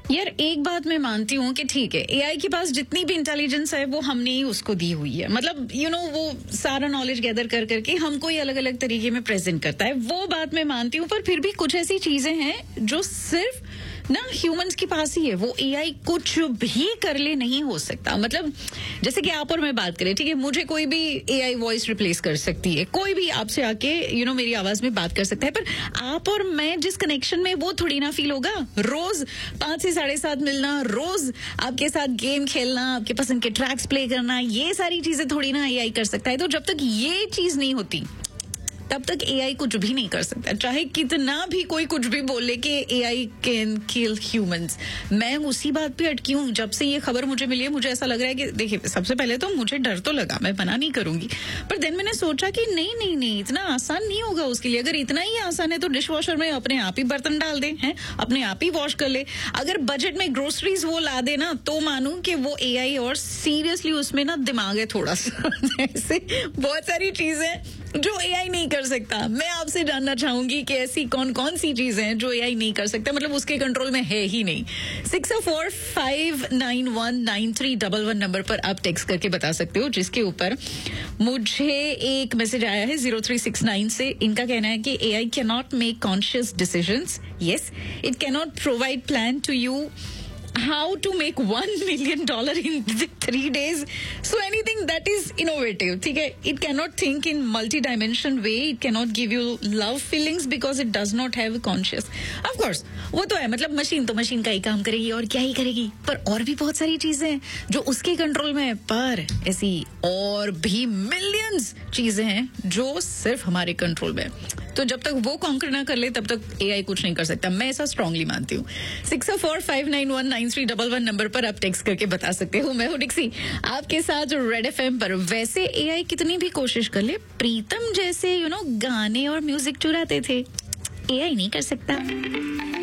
यार एक बात मैं मानती हूँ कि ठीक है, एआई के पास जितनी भी इंटेलिजेंस है वो हमने ही उसको दी हुई है। मतलब वो सारा नॉलेज गैदर कर करके हमको ही अलग अलग तरीके में प्रेजेंट करता है, वो बात मैं मानती हूँ। पर फिर भी कुछ ऐसी चीजें हैं जो सिर्फ ना ह्यूमंस के पास ही है। वो एआई कुछ भी कर ले नहीं हो सकता। मतलब जैसे कि आप और मैं बात करें, ठीक है, मुझे कोई भी एआई वॉइस रिप्लेस कर सकती है, कोई भी आपसे आके मेरी आवाज में बात कर सकता है। पर आप और मैं जिस कनेक्शन में, वो थोड़ी ना फील होगा। रोज 5 से 7:30 मिलना, रोज आपके साथ गेम खेलना, आपके पसंद के ट्रैक्स प्ले करना, ये सारी चीजें थोड़ी ना एआई कर सकता है। तो जब तक ये चीज नहीं होती तब तक एआई कुछ भी नहीं कर सकता। चाहे कितना भी कोई कुछ भी बोले कि एआई कैन किल ह्यूमंस, मैं उसी बात पे अटकी हूँ। जब से ये खबर मुझे मिली है, मुझे ऐसा लग रहा है कि देखिए, सबसे पहले तो मुझे डर तो लगा, मैं मना नहीं करूंगी, पर देन मैंने सोचा कि नहीं, इतना आसान नहीं होगा उसके लिए। अगर इतना ही आसान है तो डिश वॉशर में अपने आप ही बर्तन डाल दे, हैं, अपने आप ही वॉश कर ले। अगर बजट में ग्रोसरीज वो ला दे ना, तो मानूं कि वो एआई, और सीरियसली उसमें ना दिमाग है थोड़ा सा। ऐसे बहुत सारी चीजें जो एआई नहीं कर सकता। मैं आपसे जानना चाहूंगी कि ऐसी कौन कौन सी चीजें हैं जो एआई नहीं कर सकता, मतलब उसके कंट्रोल में है ही नहीं। 604-591-9311 नंबर पर आप टेक्स्ट करके बता सकते हो, जिसके ऊपर मुझे एक मैसेज आया है 0369 से। इनका कहना है कि AI can not make conscious decisions, yes, it can not provide plan to you how to make $1 million in 3 days. So anything that is innovative, ठीक है, it cannot think in multi-dimension way, it cannot give you love feelings because it does not have conscious. Of course, वो तो है, मतलब machine तो machine का ही काम करेगी और क्या ही करेगी। पर और भी बहुत सारी चीजें हैं जो उसके कंट्रोल में है। पर ऐसी और भी मिलियंस चीजें हैं जो सिर्फ हमारे कंट्रोल में है। तो जब तक वो कॉन्कर ना कर ले, तब तक एआई कुछ नहीं कर सकता। मैं ऐसा स्ट्रांगली मानती हूँ। 604-591-9311 नंबर पर आप टेक्स्ट करके बता सकते हो। मैं हूँ डिक्सी, आपके साथ रेड एफएम पर। वैसे एआई कितनी भी कोशिश कर ले, प्रीतम जैसे गाने और म्यूजिक चुराते थे, एआई नहीं कर सकता।